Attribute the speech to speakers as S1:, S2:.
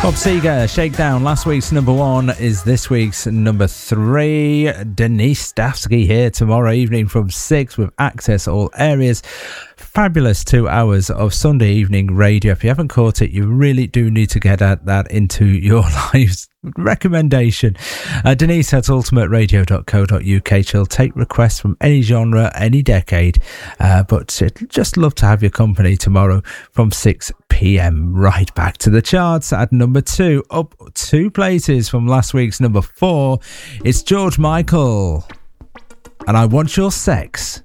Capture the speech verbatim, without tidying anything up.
S1: Bob Seger, Shakedown. Last week's number one is this week's number three. Denise Stafsky here tomorrow evening from six with Access All Areas. Fabulous two hours of Sunday evening radio. If you haven't caught it, you really do need to get at that into your lives. Recommendation. Uh, Denise at ultimate radio dot co dot uk. She'll take requests from any genre, any decade, uh, but she'd just love to have your company tomorrow from six p.m. Right back to the charts at number two, up two places from last week's number four. It's George Michael, and I Want Your Sex.